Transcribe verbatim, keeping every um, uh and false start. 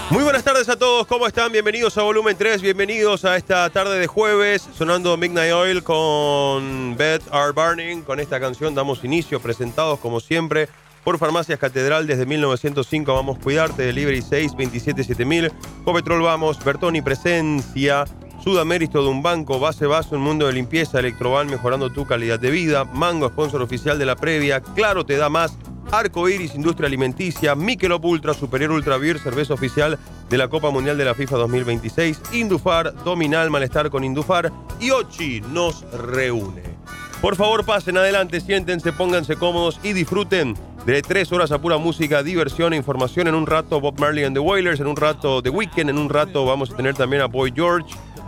Muy buenas tardes a todos, ¿cómo están? Bienvenidos a Volumen tres, bienvenidos a esta tarde de jueves, sonando Midnight Oil con Beth Are Burning. Con esta canción damos inicio, presentados como siempre por Farmacias Catedral desde mil novecientos cinco. Vamos a cuidarte, Delivery seis veintisiete siete mil. Copetrol Vamos, Bertoni Presencia, Sudamérico de un banco, Base Vaso, un mundo de limpieza, Electroban mejorando tu calidad de vida, Mango, sponsor oficial de la previa, Claro te da más, Arco Iris, Industria Alimenticia, Michelob Ultra, Superior Ultra Beer, cerveza oficial de la Copa Mundial de la FIFA dos mil veintiséis, Indufar, Dominal, Malestar con Indufar y Ochi nos reúne. Por favor, pasen adelante, siéntense, pónganse cómodos y disfruten de tres horas a pura música, diversión e información. En un rato Bob Marley and the Wailers, en un rato The Weeknd, en un rato vamos a tener también a Boy George,